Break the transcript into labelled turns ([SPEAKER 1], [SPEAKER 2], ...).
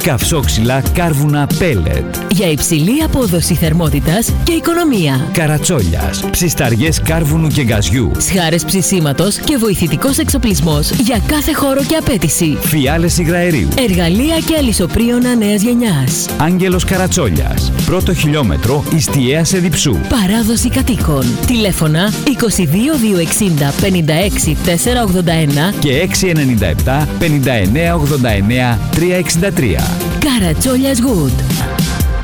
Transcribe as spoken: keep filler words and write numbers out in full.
[SPEAKER 1] Καυσόξυλα κάρβουνα πέλετ.
[SPEAKER 2] Για υψηλή απόδοση θερμότητας και οικονομία.
[SPEAKER 1] Καρατσόλιας. Ψισταριές κάρβουνου και γκαζιού.
[SPEAKER 2] Σχάρες ψησίματος και βοηθητικός εξοπλισμός για κάθε χώρο και απέτηση.
[SPEAKER 1] Φιάλες υγραερίου.
[SPEAKER 2] Εργαλεία και αλυσοπρίωνα νέας γενιάς.
[SPEAKER 1] Άγγελος Καρατσόλιας. Πρώτο χιλιόμετρο Ιστιαίας Εδιψού.
[SPEAKER 2] Παράδοση κατοίκων. Τηλέφωνα είκοσι δύο διακόσια εξήντα πενήντα έξι τετρακόσια ογδόντα ένα
[SPEAKER 1] και έξι εννιά επτά πενήντα εννέα ογδόντα εννέα τριακόσια εξήντα τρία.
[SPEAKER 2] Καρατσόλιας Wood.